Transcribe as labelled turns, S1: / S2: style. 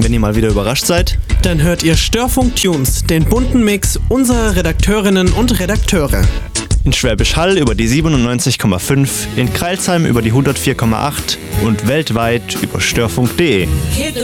S1: wenn ihr mal wieder überrascht seid,
S2: Dann hört ihr Störfunk Tunes, den bunten Mix unserer Redakteurinnen und Redakteure.
S1: in Schwäbisch Hall über die 97,5, in Crailsheim über die 104,8 und weltweit über störfunk.de.